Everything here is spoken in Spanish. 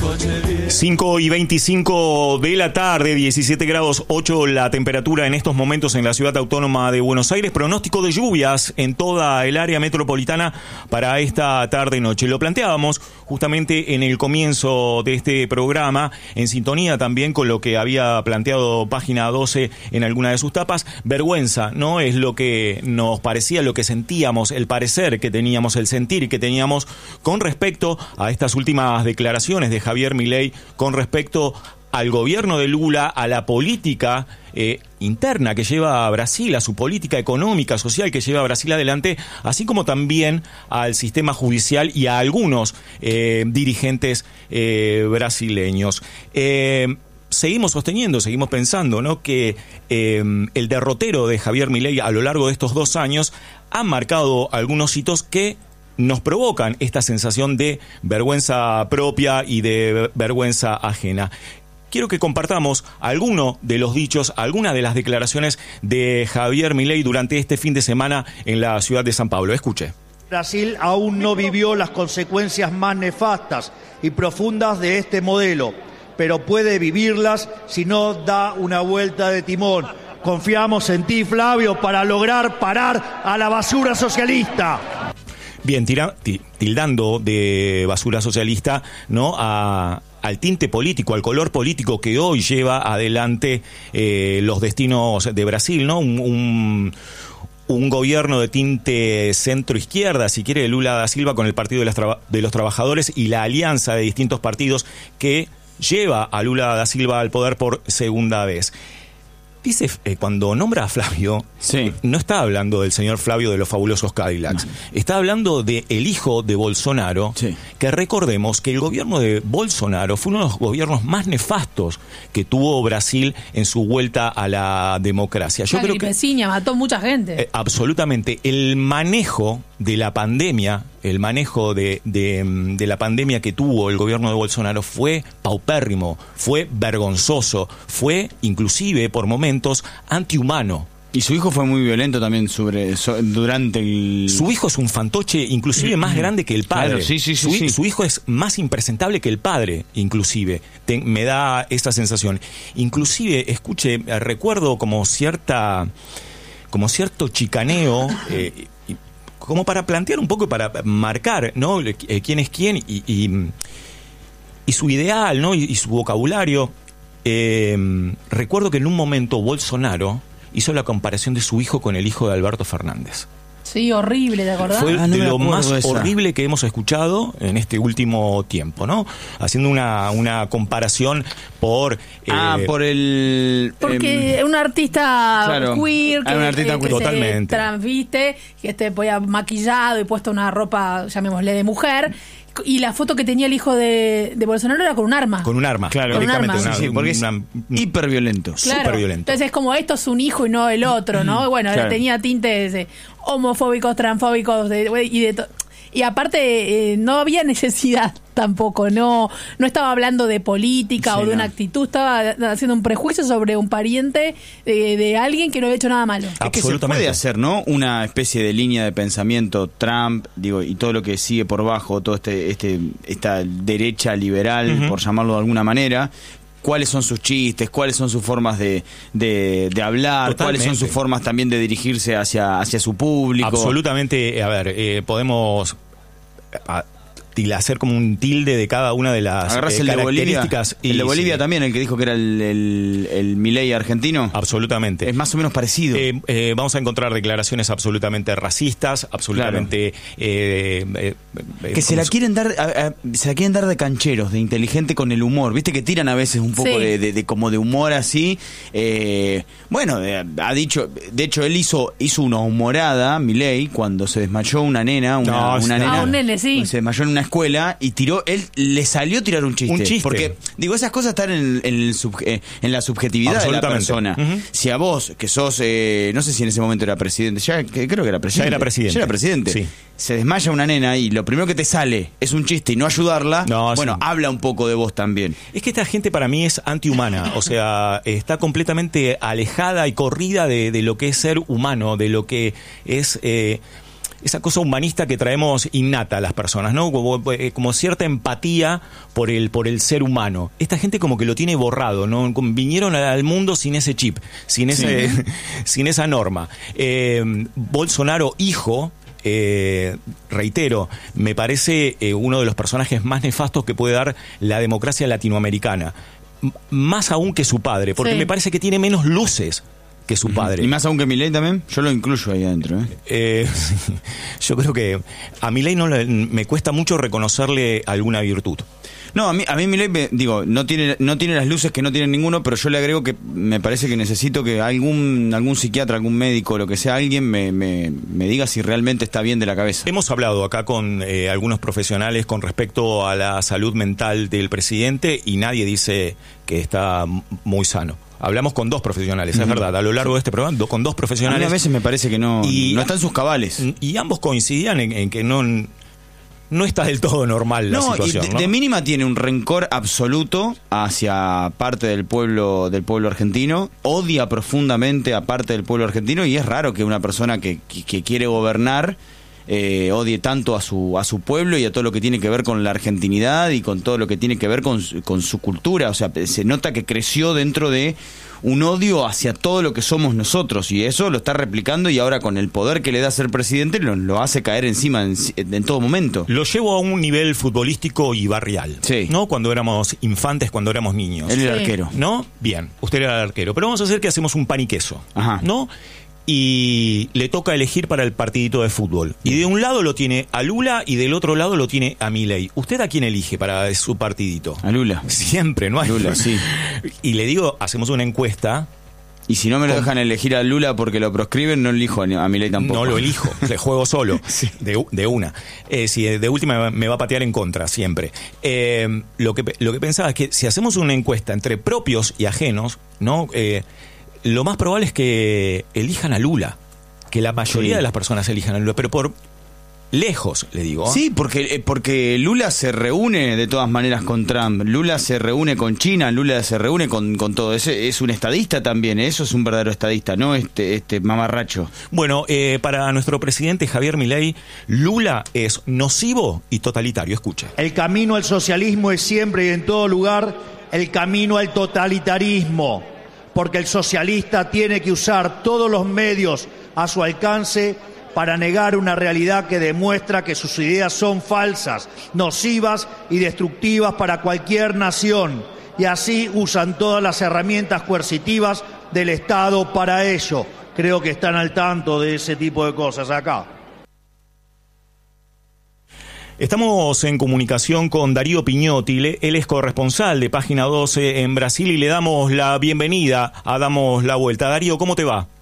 5:25 de la tarde, 17 grados 8 la temperatura en estos momentos en la ciudad autónoma de Buenos Aires. Pronóstico de lluvias en toda el área metropolitana para esta tarde-noche. Lo planteábamos justamente en el comienzo de este programa, en sintonía también con lo que había planteado Página 12 en alguna de sus tapas. Vergüenza, ¿no? Es lo que nos parecía, lo que sentíamos, el parecer que teníamos, el sentir que teníamos con respecto a estas últimas declaraciones de Javier Milei con respecto al gobierno de Lula, a la política interna que lleva a Brasil, a su política económica, social que lleva a Brasil adelante, así como también al sistema judicial y a algunos dirigentes brasileños. Seguimos sosteniendo, seguimos pensando, ¿no?, que el derrotero de Javier Milei a lo largo de estos 2 años ha marcado algunos hitos que nos provocan esta sensación de vergüenza propia y de vergüenza ajena. Quiero que compartamos alguno de los dichos, algunas de las declaraciones de Javier Milei durante este fin de semana en la ciudad de San Pablo. Escuche. Brasil aún no vivió las consecuencias más nefastas y profundas de este modelo, pero puede vivirlas si no da una vuelta de timón. Confiamos en ti, Flavio, para lograr parar a la basura socialista. Bien, tildando de basura socialista, ¿no?, al tinte político, al color político que hoy lleva adelante los destinos de Brasil, ¿no? Un gobierno de tinte centro-izquierda, si quiere, de Lula da Silva con el Partido de los Trabajadores y la alianza de distintos partidos que lleva a Lula da Silva al poder por segunda vez. Dice, cuando nombra a Flavio, sí, no está hablando del señor Flavio de los fabulosos Cadillacs, está hablando del hijo de Bolsonaro, sí, que recordemos que el gobierno de Bolsonaro fue uno de los gobiernos más nefastos que tuvo Brasil en su vuelta a la democracia. Yo creo que Peciña mató mucha gente. Absolutamente. El manejo de la pandemia, el manejo de la pandemia que tuvo el gobierno de Bolsonaro fue paupérrimo, fue vergonzoso, fue inclusive por momentos antihumano. Y su hijo fue muy violento también durante el... Su hijo es un fantoche inclusive más grande que el padre. Claro, sí. Su hijo es más impresentable que el padre, inclusive. Me da esa sensación. Inclusive, escuche, recuerdo como cierto chicaneo... como para plantear un poco, para marcar, ¿no?, quién es quién y su ideal, ¿no?, y su vocabulario. Recuerdo que en un momento Bolsonaro hizo la comparación de su hijo con el hijo de Alberto Fernández. Sí, horrible, ¿te acordás? Fue de lo más horrible que hemos escuchado en este último tiempo, ¿no? Haciendo una comparación por el... Porque un artista queer que totalmente se transviste, que esté maquillado y puesto una ropa, llamémosle, de mujer. Y la foto que tenía el hijo de Bolsonaro era con un arma. Con un arma, claro, directamente. Sí, porque es hiperviolento. Claro. Súper violento. Entonces es como, esto es un hijo y no el otro, ¿no? Bueno, claro, tenía tintes homofóbicos, transfóbicos y aparte no había necesidad tampoco, no estaba hablando de política o de una actitud, estaba haciendo un prejuicio sobre un pariente de alguien que no había hecho nada malo. Es que se puede hacer, ¿no?, una especie de línea de pensamiento Trump, y todo lo que sigue por bajo, todo esta derecha liberal, por llamarlo de alguna manera. ¿Cuáles son sus chistes? ¿Cuáles son sus formas de hablar? Totalmente. ¿Cuáles son sus formas también de dirigirse hacia su público? Absolutamente. A ver, podemos hacer como un tilde de cada una de las características. El de Bolivia también, el que dijo que era el Milei argentino. Absolutamente. Es más o menos parecido. Vamos a encontrar declaraciones absolutamente racistas, absolutamente... que se la quieren dar de cancheros, de inteligente con el humor. Viste que tiran a veces un poco de como de humor así. Ha dicho... De hecho, él hizo una humorada, Milei, cuando se desmayó una nena. Un nene, sí. Se desmayó en una escuela y él le salió tirar un chiste. Porque, esas cosas están en la subjetividad de la persona. Si a vos, que sos, no sé si en ese momento era presidente, creo que era presidente. Ya era presidente. Sí. Se desmaya una nena y lo primero que te sale es un chiste y no ayudarla, habla un poco de vos también. Es que esta gente para mí es antihumana, o sea, está completamente alejada y corrida de lo que es ser humano, de lo que es... esa cosa humanista que traemos innata a las personas, ¿no? Como cierta empatía por el ser humano. Esta gente como que lo tiene borrado, ¿no? Vinieron al mundo sin ese chip, sin esa norma. Bolsonaro, hijo, reitero, me parece uno de los personajes más nefastos que puede dar la democracia latinoamericana. Más aún que su padre, porque me parece que tiene menos luces que su padre. ¿Y más aún que Milei también? Yo lo incluyo ahí adentro. Yo creo que a Milei me cuesta mucho reconocerle alguna virtud. No, a mí Milei, no tiene las luces que no tiene ninguno, pero yo le agrego que me parece que necesito que algún psiquiatra, algún médico, lo que sea, alguien me diga si realmente está bien de la cabeza. Hemos hablado acá con algunos profesionales con respecto a la salud mental del presidente y nadie dice que está muy sano. Hablamos con 2 profesionales, es verdad, a lo largo de este programa, con 2 profesionales. A mí a veces me parece que no están sus cabales. Y ambos coincidían en que no está del todo normal la situación. De mínima tiene un rencor absoluto hacia parte del pueblo argentino, odia profundamente a parte del pueblo argentino, y es raro que una persona que quiere gobernar odie tanto a su pueblo y a todo lo que tiene que ver con la argentinidad y con todo lo que tiene que ver con su cultura. O sea, se nota que creció dentro de un odio hacia todo lo que somos nosotros, y eso lo está replicando, y ahora con el poder que le da ser presidente lo hace caer encima en todo momento. Lo llevo a un nivel futbolístico y barrial, ¿no? Cuando éramos infantes, cuando éramos niños. Él era arquero. ¿No? Bien, usted era el arquero. Pero vamos a hacer que hacemos un pan y queso, ¿no? Y le toca elegir para el partidito de fútbol. Y de un lado lo tiene a Lula y del otro lado lo tiene a Milei. ¿Usted a quién elige para su partidito? A Lula. Siempre, ¿no? A Lula, sí. Y le digo, hacemos una encuesta. Y si no me lo dejan elegir a Lula porque lo proscriben, no elijo a Milei tampoco. No lo elijo, le juego solo, de una. Si de última me va a patear en contra, siempre. Lo que pensaba es que si hacemos una encuesta entre propios y ajenos, ¿no? Lo más probable es que elijan a Lula, que la mayoría de las personas elijan a Lula, pero por lejos, le digo. Sí, porque Lula se reúne de todas maneras con Trump, Lula se reúne con China, Lula se reúne con todo. Es un estadista también, eso es un verdadero estadista, no este mamarracho. Bueno, para nuestro presidente Javier Milei, Lula es nocivo y totalitario. Escuche. El camino al socialismo es siempre y en todo lugar el camino al totalitarismo, porque el socialista tiene que usar todos los medios a su alcance para negar una realidad que demuestra que sus ideas son falsas, nocivas y destructivas para cualquier nación, y así usan todas las herramientas coercitivas del Estado para ello. Creo que están al tanto de ese tipo de cosas acá. Estamos en comunicación con Darío Piñotti, él es corresponsal de Página 12 en Brasil y le damos la bienvenida a Damos la Vuelta. Darío, ¿cómo te va?